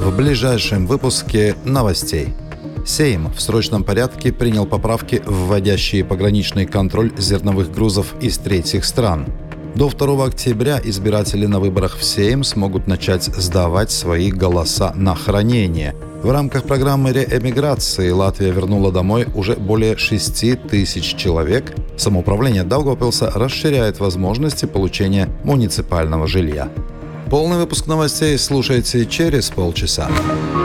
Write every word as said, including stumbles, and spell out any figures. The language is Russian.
в ближайшем выпуске новостей. Сейм в срочном порядке принял поправки, вводящие пограничный контроль зерновых грузов из третьих стран. До второго октября избиратели на выборах в Сейм смогут начать сдавать свои голоса на хранение. В рамках программы реэмиграции Латвия вернула домой уже более шести тысяч человек. Самоуправление Даугавпилса расширяет возможности получения муниципального жилья. Полный выпуск новостей слушайте через полчаса.